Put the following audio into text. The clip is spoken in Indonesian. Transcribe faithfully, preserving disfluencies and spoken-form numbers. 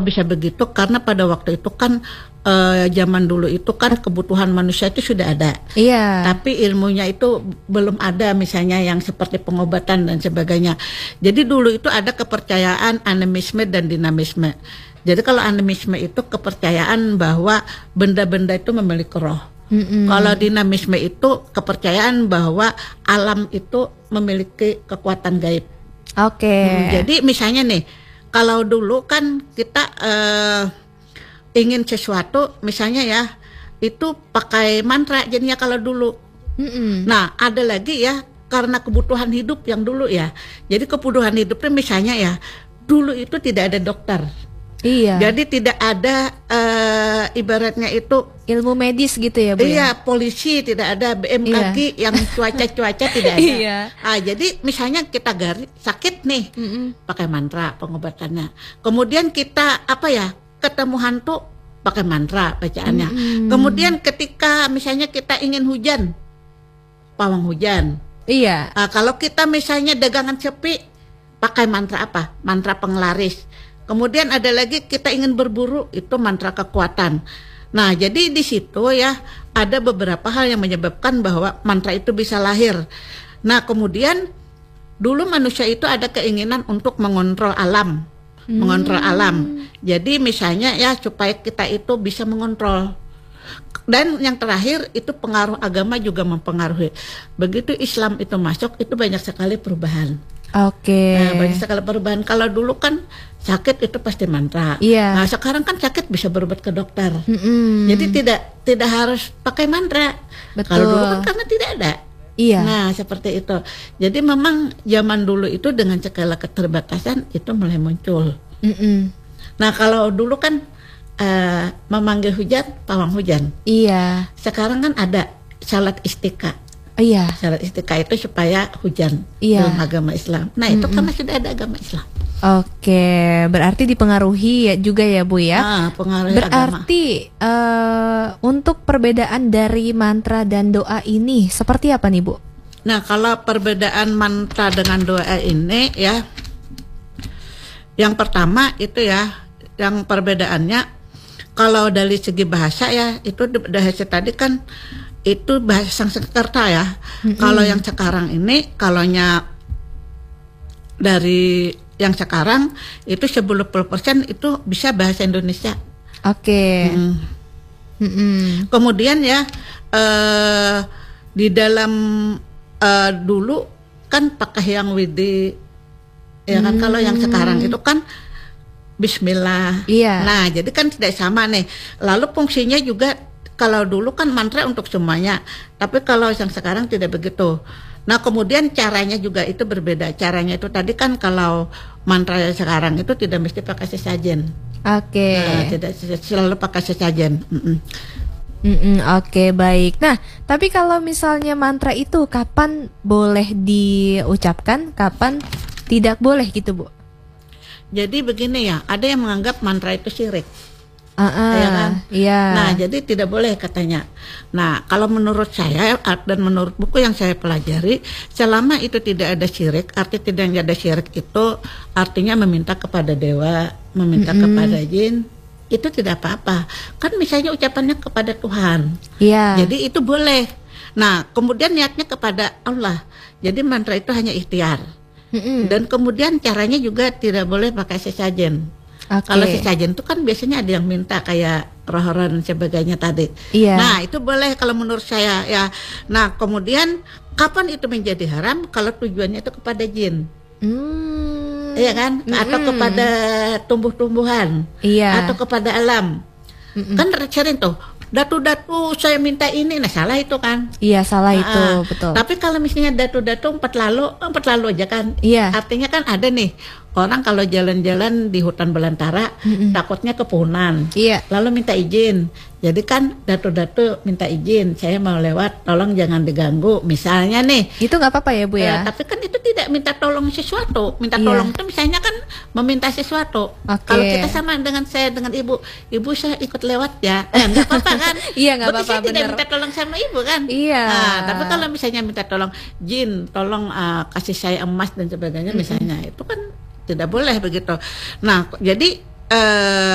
bisa begitu? Karena pada waktu itu kan uh, zaman dulu itu kan kebutuhan manusia itu sudah ada. Iya. Tapi ilmunya itu belum ada, misalnya yang seperti pengobatan dan sebagainya. Jadi dulu itu ada kepercayaan animisme dan dinamisme. Jadi kalau animisme itu kepercayaan bahwa benda-benda itu memiliki roh. Mm-mm. Kalau dinamisme itu kepercayaan bahwa alam itu memiliki kekuatan gaib. Oke. Okay. Hmm, jadi misalnya nih, kalau dulu kan kita uh, ingin sesuatu, misalnya ya, itu pakai mantra jadinya kalau dulu. Mm-mm. Nah, ada lagi ya, karena kebutuhan hidup yang dulu ya. Jadi kebutuhan hidupnya misalnya ya, dulu itu tidak ada dokter. Iya. Jadi tidak ada uh, ibaratnya itu ilmu medis gitu ya, Bu? Iya, ya? Polisi tidak ada, B M K G iya. yang cuaca-cuaca tidak ada. Iya. Ah, jadi misalnya kita garis sakit nih, mm-mm. pakai mantra pengobatannya. Kemudian kita apa ya, ketemu hantu pakai mantra bacaannya. Mm-mm. Kemudian ketika misalnya kita ingin hujan, pawang hujan. Iya. Ah, kalau kita misalnya dagangan sepi, pakai mantra apa? Mantra penglaris. Kemudian ada lagi kita ingin berburu, itu mantra kekuatan. Nah, jadi di situ ya ada beberapa hal yang menyebabkan bahwa mantra itu bisa lahir. Nah, kemudian dulu manusia itu ada keinginan untuk mengontrol alam, hmm. mengontrol alam. Jadi misalnya ya supaya kita itu bisa mengontrol. Dan yang terakhir itu pengaruh agama juga mempengaruhi. Begitu Islam itu masuk, itu banyak sekali perubahan. Oke. Okay. Nah, banyak sekali perubahan. Kalau dulu kan sakit itu pasti mantra. Iya. Nah, sekarang kan sakit bisa berobat ke dokter. Mm-mm. Jadi tidak tidak harus pakai mantra. Betul. Kalau dulu kan karena tidak ada. Iya. Nah, seperti itu. Jadi memang zaman dulu itu dengan segala keterbatasan itu mulai muncul. Mm-mm. Nah, kalau dulu kan uh, memanggil hujan, pawang hujan. Iya. Sekarang kan ada salat istiqa. Iya. Salat istiqa itu supaya hujan, iya. dalam agama Islam. Nah, itu mm-mm. karena sudah ada agama Islam. Oke, berarti dipengaruhi ya juga ya, Bu ya. Ah, pengaruhi berarti uh, untuk perbedaan dari mantra dan doa ini seperti apa nih, Bu? Nah, kalau perbedaan mantra dengan doa ini ya, yang pertama itu ya, yang perbedaannya kalau dari segi bahasa ya, itu bahasa tadi kan itu bahasa Sanskerta ya. Mm-hmm. Kalau yang sekarang ini, kalaunya dari yang sekarang itu sembilan puluh persen itu bisa bahasa Indonesia. Oke. Okay. Mm. Mm-hmm. Kemudian ya eh, di dalam eh, dulu kan pakai yang widi, ya kan. Mm. Kalau yang sekarang itu kan Bismillah. Iya. Nah, jadi kan tidak sama nih. Lalu fungsinya juga, kalau dulu kan mantra untuk semuanya, tapi kalau yang sekarang tidak begitu. Nah, kemudian caranya juga itu berbeda. Caranya itu tadi kan kalau mantra yang sekarang itu tidak mesti pakai sesajen. Oke. Okay. Nah, tidak selalu pakai sesajen. Mm-mm. Mm-mm, Oke, okay, baik. Nah, tapi kalau misalnya mantra itu kapan boleh diucapkan, kapan tidak boleh gitu, Bu? Jadi begini ya, ada yang menganggap mantra itu syirik. Uh-uh, ya kan? Iya. Nah, jadi tidak boleh katanya. Nah, kalau menurut saya dan menurut buku yang saya pelajari, selama itu tidak ada syirik, arti tidak ada syirik itu artinya meminta kepada dewa, meminta mm-hmm. kepada jin, itu tidak apa-apa. Kan misalnya ucapannya kepada Tuhan. Iya. Jadi itu boleh. Nah, kemudian niatnya kepada Allah. Jadi mantra itu hanya ikhtiar. Mm-hmm. Dan kemudian caranya juga tidak boleh pakai sesajen. Okay. Kalau sesajen itu kan biasanya ada yang minta kayak roh-roh dan sebagainya tadi. Iya. Nah, itu boleh kalau menurut saya ya. Nah, kemudian kapan itu menjadi haram? Kalau tujuannya itu kepada jin. Hmm. Iya kan? Mm-mm. Atau kepada tumbuh-tumbuhan. Iya. Atau kepada alam. Mm-mm. Kan sering tuh, datu-datu saya minta ini, nah salah itu kan? Iya, salah nah, itu, uh, betul. Tapi kalau misalnya datu-datu empat lalu, empat lalu aja kan? Iya. Artinya kan ada nih orang kalau jalan-jalan di hutan belantara, mm-mm. takutnya kepunan. Iya. Lalu minta izin. Jadi kan datu-datu minta izin, saya mau lewat, tolong jangan diganggu. Misalnya nih. Itu nggak apa-apa ya, Bu ya? Uh, tapi kan itu tidak minta tolong sesuatu. Minta iya. tolong itu misalnya kan meminta sesuatu. Okay. Kalau kita sama dengan saya dengan ibu, ibu saya ikut lewat ya, ya nggak apa-apa kan? Iya, nggak apa-apa. Berarti saya bener. tidak minta tolong sama ibu kan? Iya. Nah, tapi kalau misalnya minta tolong jin, tolong uh, kasih saya emas dan sebagainya, mm-hmm. misalnya itu kan tidak boleh begitu. Nah, jadi uh,